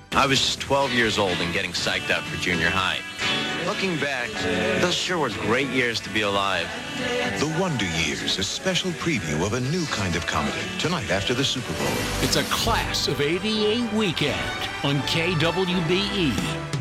I was just 12 years old and getting psyched up for junior high. Looking back, those sure were great years to be alive. The Wonder Years, a special preview of a new kind of comedy, tonight after the Super Bowl. It's a Class of '88 weekend on KWBE.